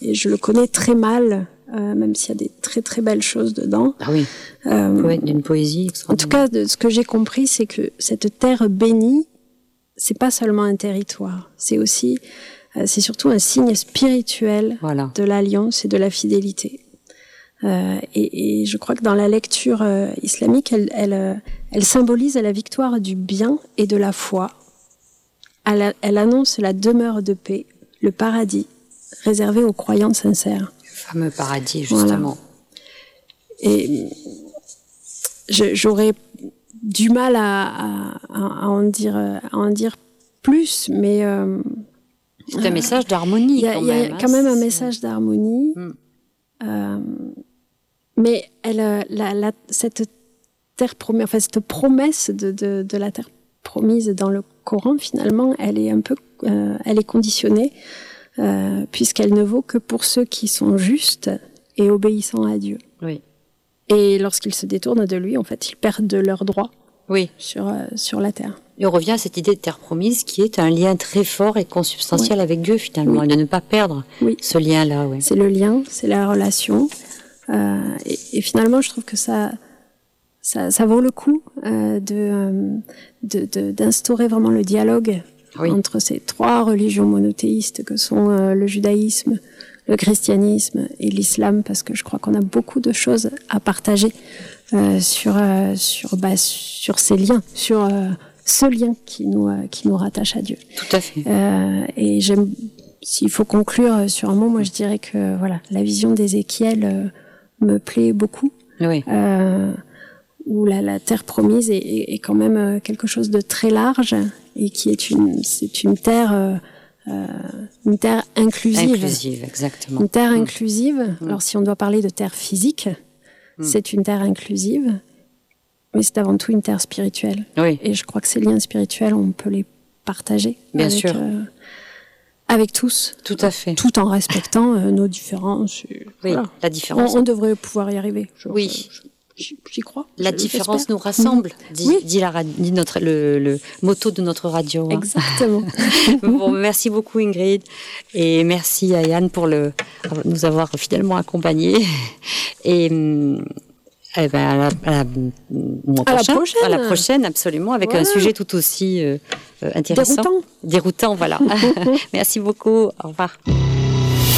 et je le connais très mal, même s'il y a des très très belles choses dedans. Ah oui, d'une poésie en tout cas, de ce que j'ai compris, c'est que cette terre bénie, c'est pas seulement un territoire, c'est aussi, c'est surtout un signe spirituel de l'alliance et de la fidélité. Et je crois que dans la lecture islamique, elle symbolise la victoire du bien et de la foi. Elle annonce la demeure de paix, le paradis, réservé aux croyants sincères. Le fameux paradis, justement. Voilà. Et j'aurais du mal à en dire plus, mais... c'est un message d'harmonie, quand même. Il y a quand même un message d'harmonie. Mais cette terre promise, enfin cette promesse de la terre promise dans le Coran, finalement, elle est conditionnée, puisqu'elle ne vaut que pour ceux qui sont justes et obéissants à Dieu. Oui. Et lorsqu'ils se détournent de lui, en fait, ils perdent leurs droits sur la terre. Et on revient à cette idée de terre promise qui est un lien très fort et consubstantiel avec Dieu, finalement, et de ne pas perdre ce lien-là. Oui. C'est le lien, c'est la relation. Et finalement, je trouve que ça vaut le coup d'instaurer vraiment le dialogue entre ces trois religions monothéistes que sont le judaïsme, le christianisme et l'islam, parce que je crois qu'on a beaucoup de choses à partager sur ces liens, sur ce lien qui nous rattache à Dieu. Tout à fait. Et s'il faut conclure sur un mot, moi je dirais que voilà, la vision d'Ézéchiel me plaît beaucoup. Oui. Où la terre promise est quand même quelque chose de très large et qui est une terre inclusive. Inclusive, exactement. Une terre inclusive. Alors si on doit parler de terre physique, c'est une terre inclusive, mais c'est avant tout une terre spirituelle. Oui. Et je crois que ces liens spirituels, on peut les partager. Bien sûr. Avec tous. Tout à fait. Tout en respectant nos différences. Voilà. La différence. On devrait pouvoir y arriver. J'y crois. La différence nous rassemble, dit le motto de notre radio. Exactement. Bon, merci beaucoup Ingrid et merci à Yann pour nous avoir fidèlement accompagnés. Et à la prochaine, absolument, avec un sujet tout aussi intéressant. Déroutant, voilà. Merci beaucoup. Au revoir.